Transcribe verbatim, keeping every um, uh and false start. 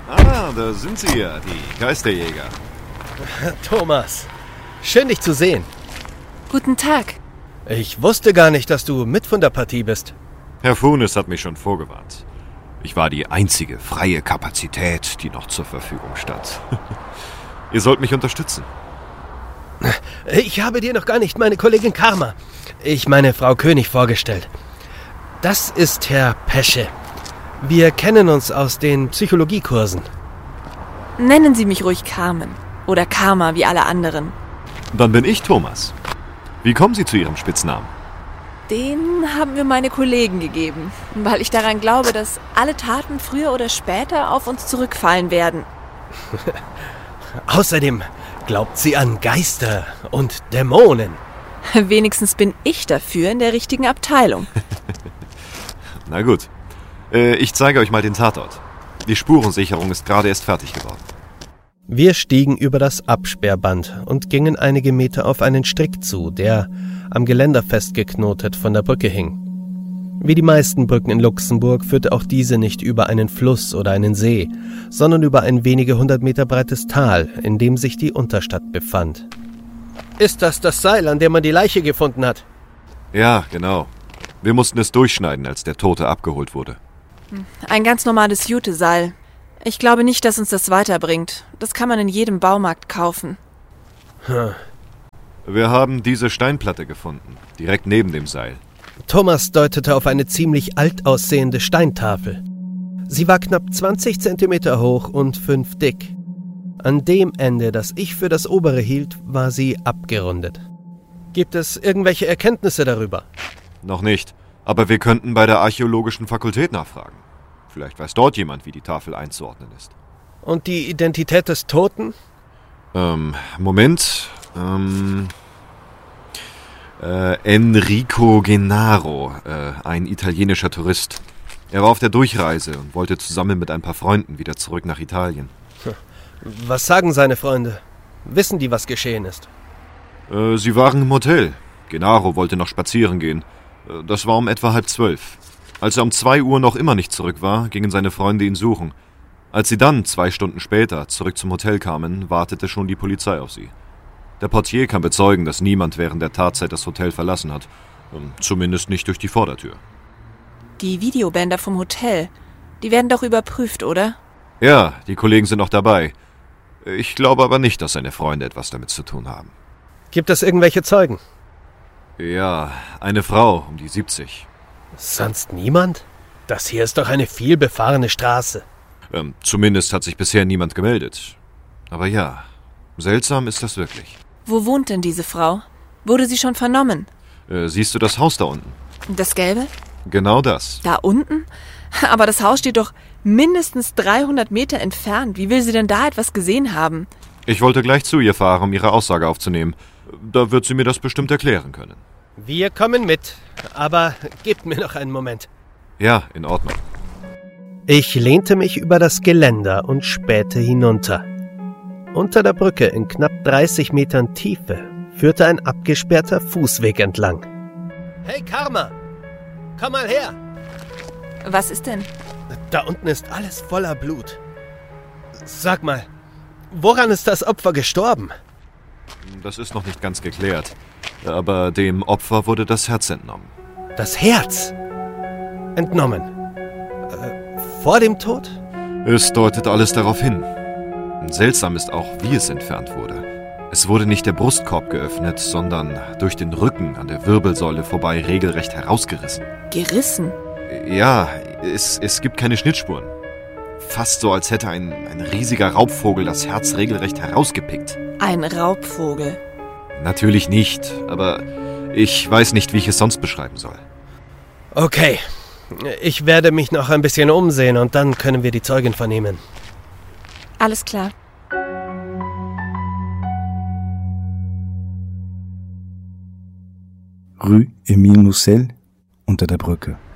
Ah, da sind Sie ja, die Geisterjäger. Thomas, schön dich zu sehen. Guten Tag. Ich wusste gar nicht, dass du mit von der Partie bist. Herr Funes hat mich schon vorgewarnt. Ich war die einzige freie Kapazität, die noch zur Verfügung stand. Ihr sollt mich unterstützen. Ich habe dir noch gar nicht meine Kollegin Karma, ich meine Frau König, vorgestellt. Das ist Herr Pesche. Wir kennen uns aus den Psychologiekursen. Nennen Sie mich ruhig Carmen. Oder Karma, wie alle anderen. Dann bin ich Thomas. Wie kommen Sie zu Ihrem Spitznamen? Den haben mir meine Kollegen gegeben, weil ich daran glaube, dass alle Taten früher oder später auf uns zurückfallen werden. Außerdem glaubt sie an Geister und Dämonen. Wenigstens bin ich dafür in der richtigen Abteilung. Na gut. Äh, ich zeige euch mal den Tatort. Die Spurensicherung ist gerade erst fertig geworden. Wir stiegen über das Absperrband und gingen einige Meter auf einen Strick zu, der am Geländer festgeknotet von der Brücke hing. Wie die meisten Brücken in Luxemburg führte auch diese nicht über einen Fluss oder einen See, sondern über ein wenige hundert Meter breites Tal, in dem sich die Unterstadt befand. Ist das das Seil, an dem man die Leiche gefunden hat? Ja, genau. Wir mussten es durchschneiden, als der Tote abgeholt wurde. Ein ganz normales Juteseil. Ich glaube nicht, dass uns das weiterbringt. Das kann man in jedem Baumarkt kaufen. Hm. Wir haben diese Steinplatte gefunden, direkt neben dem Seil. Thomas deutete auf eine ziemlich alt aussehende Steintafel. Sie war knapp zwanzig Zentimeter hoch und fünf dick. An dem Ende, das ich für das obere hielt, war sie abgerundet. Gibt es irgendwelche Erkenntnisse darüber? Noch nicht, aber wir könnten bei der Archäologischen Fakultät nachfragen. Vielleicht weiß dort jemand, wie die Tafel einzuordnen ist. Und die Identität des Toten? Ähm, Moment. Ähm... Äh, Enrico Gennaro, äh, ein italienischer Tourist. Er war auf der Durchreise und wollte zusammen mit ein paar Freunden wieder zurück nach Italien. Was sagen seine Freunde? Wissen die, was geschehen ist? Äh, sie waren im Hotel. Gennaro wollte noch spazieren gehen. Äh, das war um etwa halb zwölf. Als er um zwei Uhr noch immer nicht zurück war, gingen seine Freunde ihn suchen. Als sie dann, zwei Stunden später, zurück zum Hotel kamen, wartete schon die Polizei auf sie. Der Portier kann bezeugen, dass niemand während der Tatzeit das Hotel verlassen hat. Zumindest nicht durch die Vordertür. Die Videobänder vom Hotel, die werden doch überprüft, oder? Ja, die Kollegen sind noch dabei. Ich glaube aber nicht, dass seine Freunde etwas damit zu tun haben. Gibt es irgendwelche Zeugen? Ja, eine Frau um die siebzig. Sonst niemand? Das hier ist doch eine vielbefahrene Straße. Ähm, zumindest hat sich bisher niemand gemeldet. Aber ja, seltsam ist das wirklich. Wo wohnt denn diese Frau? Wurde sie schon vernommen? Äh, siehst du das Haus da unten? Das Gelbe? Genau das. Da unten? Aber das Haus steht doch mindestens dreihundert Meter entfernt. Wie will sie denn da etwas gesehen haben? Ich wollte gleich zu ihr fahren, um ihre Aussage aufzunehmen. Da wird sie mir das bestimmt erklären können. Wir kommen mit, aber gebt mir noch einen Moment. Ja, in Ordnung. Ich lehnte mich über das Geländer und spähte hinunter. Unter der Brücke in knapp dreißig Metern Tiefe führte ein abgesperrter Fußweg entlang. Hey Karma, komm mal her! Was ist denn? Da unten ist alles voller Blut. Sag mal, woran ist das Opfer gestorben? Das ist noch nicht ganz geklärt. Aber dem Opfer wurde das Herz entnommen. Das Herz? Entnommen? Äh, vor dem Tod? Es deutet alles darauf hin. Seltsam ist auch, wie es entfernt wurde. Es wurde nicht der Brustkorb geöffnet, sondern durch den Rücken an der Wirbelsäule vorbei regelrecht herausgerissen. Gerissen? Ja, es, es gibt keine Schnittspuren. Fast so, als hätte ein, ein riesiger Raubvogel das Herz regelrecht herausgepickt. Ein Raubvogel? Natürlich nicht, aber ich weiß nicht, wie ich es sonst beschreiben soll. Okay, ich werde mich noch ein bisschen umsehen und dann können wir die Zeugin vernehmen. Alles klar. Rue Émile Moussel, unter der Brücke.